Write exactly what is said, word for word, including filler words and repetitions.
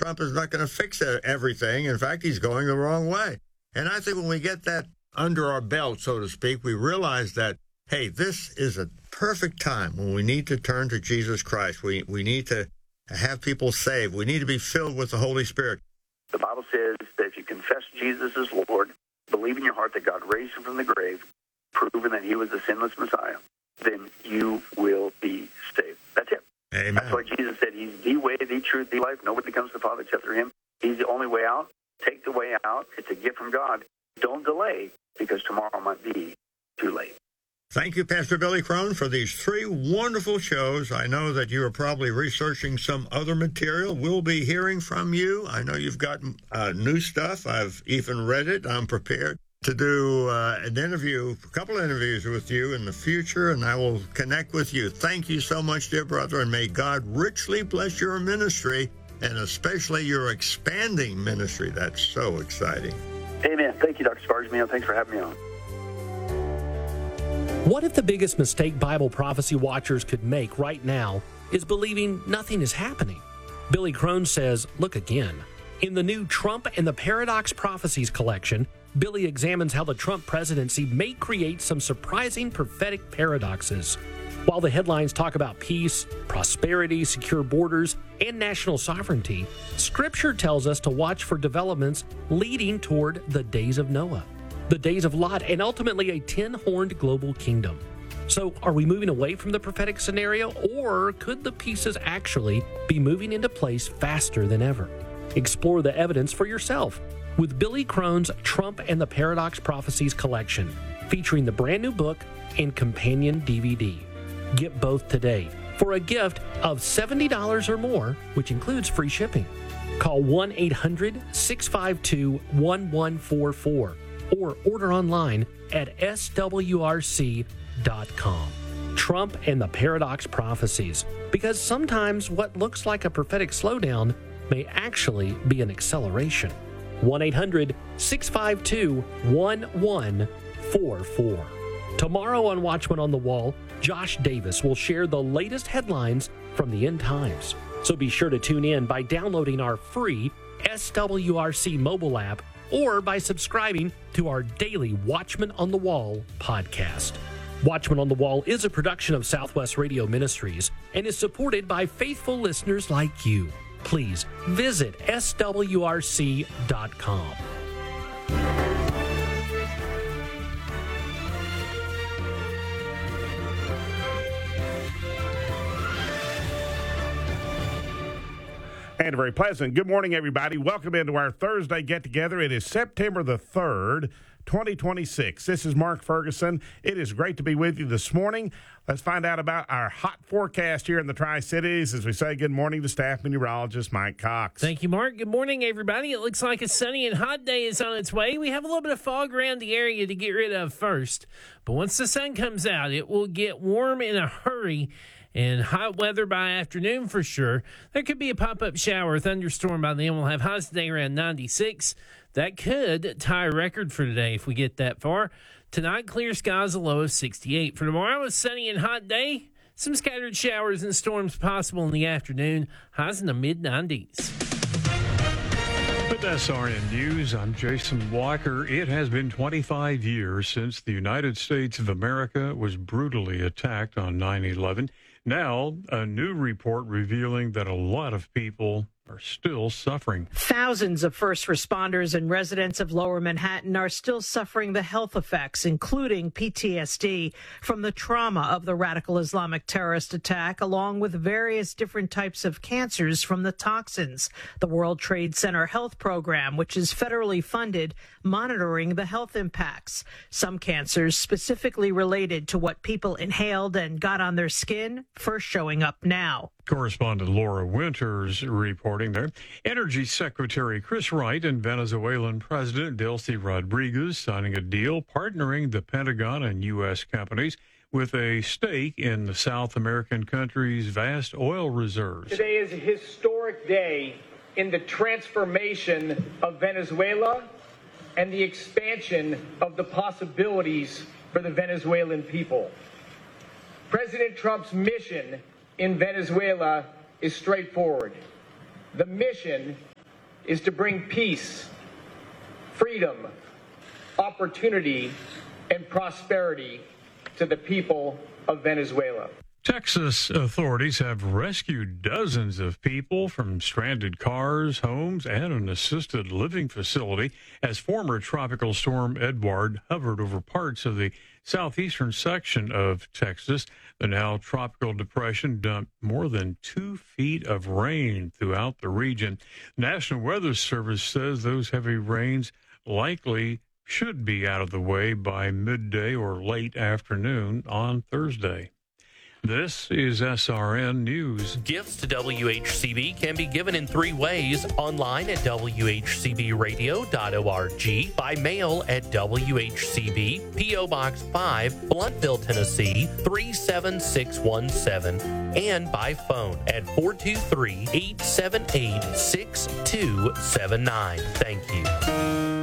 Trump is not going to fix everything. In fact, he's going the wrong way. And I think when we get that under our belt, so to speak, we realize that, hey, this is a perfect time when we need to turn to Jesus Christ. We we need to have people saved. We need to be filled with the Holy Spirit. The Bible says that if you confess Jesus as Lord, believe in your heart that God raised him from the grave, proven that he was the sinless Messiah, then you will be saved. That's it. Amen. That's why Jesus said he's the way, the truth, the life. Nobody comes to the Father except through him. He's the only way out. Take the way out. It's a gift from God. Don't delay, because tomorrow might be too late. Thank you, Pastor Billy Crone, for these three wonderful shows. I know that you are probably researching some other material. We'll be hearing from you. I know you've got uh, new stuff. I've even read it. I'm prepared to do uh, an interview, a couple of interviews with you in the future, and I will connect with you. Thank you so much, dear brother, and may God richly bless your ministry, and especially your expanding ministry. That's so exciting. Amen. Thank you, Doctor Sparks-Meal. Thanks for having me on. What if the biggest mistake Bible prophecy watchers could make right now is believing nothing is happening? Billy Crone says, look again. In the new Trump and the Paradox Prophecies collection, Billy examines how the Trump presidency may create some surprising prophetic paradoxes. While the headlines talk about peace, prosperity, secure borders, and national sovereignty, Scripture tells us to watch for developments leading toward the days of Noah, the days of Lot, and ultimately a ten-horned global kingdom. So are we moving away from the prophetic scenario, or could the pieces actually be moving into place faster than ever? Explore the evidence for yourself with Billy Crone's Trump and the Paradox Prophecies collection, featuring the brand new book and companion D V D. Get both today for a gift of seventy dollars or more, which includes free shipping. Call one eight hundred six five two one one four four or order online at S W R C dot com. Trump and the Paradox Prophecies, because sometimes what looks like a prophetic slowdown may actually be an acceleration. one eight hundred six five two one one four four. Tomorrow on Watchman on the Wall, Josh Davis will share the latest headlines from the end times. So be sure to tune in by downloading our free S W R C mobile app or by subscribing to our daily Watchman on the Wall podcast. Watchman on the Wall is a production of Southwest Radio Ministries and is supported by faithful listeners like you. Please visit S W R C dot com. And a very pleasant good morning, everybody. Welcome into our Thursday get-together. It is September the third, twenty twenty-six. This is Mark Ferguson. It is great to be with you this morning. Let's find out about our hot forecast here in the Tri-Cities. As we say, good morning to staff meteorologist Mike Cox. Thank you, Mark. Good morning, everybody. It looks like a sunny and hot day is on its way. We have a little bit of fog around the area to get rid of first. But once the sun comes out, it will get warm in a hurry. And hot weather by afternoon for sure. There could be a pop-up shower or thunderstorm by then. We'll have highs today around ninety-six. That could tie a record for today if we get that far. Tonight, clear skies, a low of sixty-eight. For tomorrow, a sunny and hot day. Some scattered showers and storms possible in the afternoon. Highs in the mid nineties. With S R N News, I'm Jason Walker. It has been twenty-five years since the United States of America was brutally attacked on nine eleven. Now, a new report revealing that a lot of people are still suffering. Thousands of first responders and residents of Lower Manhattan are still suffering the health effects, including P T S D, from the trauma of the radical Islamic terrorist attack, along with various different types of cancers from the toxins. The World Trade Center Health Program, which is federally funded, monitoring the health impacts. Some cancers specifically related to what people inhaled and got on their skin, first showing up now. Correspondent Laura Winters reporting there. Energy Secretary Chris Wright and Venezuelan President Delcy Rodriguez signing a deal partnering the Pentagon and U S companies with a stake in the South American country's vast oil reserves. Today is a historic day in the transformation of Venezuela and the expansion of the possibilities for the Venezuelan people. President Trump's mission in Venezuela is straightforward. The mission is to bring peace, freedom, opportunity, and prosperity to the people of Venezuela. Texas authorities have rescued dozens of people from stranded cars, homes, and an assisted living facility as former Tropical Storm Edward hovered over parts of the southeastern section of Texas. The now tropical depression dumped more than two feet of rain throughout the region. The National Weather Service says those heavy rains likely should be out of the way by midday or late afternoon on Thursday. This is S R N News. Gifts to W H C B can be given in three ways: online at w h c b radio dot org, by mail at W H C B, P O. Box five, Blountville, Tennessee three seven six one seven, and by phone at four two three, eight seven eight, six two seven nine. Thank you.